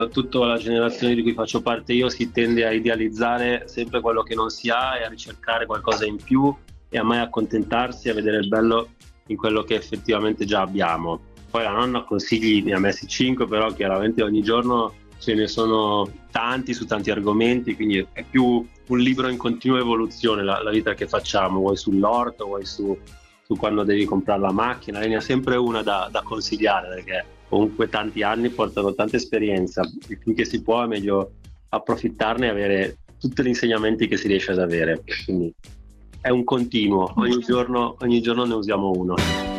Soprattutto la generazione di cui faccio parte io si tende a idealizzare sempre quello che non si ha e a ricercare qualcosa in più e a mai accontentarsi, a vedere il bello in quello che effettivamente già abbiamo. Poi la nonna consigli ne ha messi 5, però chiaramente ogni giorno ce ne sono tanti su tanti argomenti, quindi è più un libro in continua evoluzione la vita che facciamo, vuoi sull'orto, vuoi su quando devi comprare la macchina, lei ne ha sempre una da consigliare perché comunque tanti anni portano tanta esperienza e finché si può è meglio approfittarne e avere tutti gli insegnamenti che si riesce ad avere. Quindi è un continuo, ogni giorno ne usiamo uno.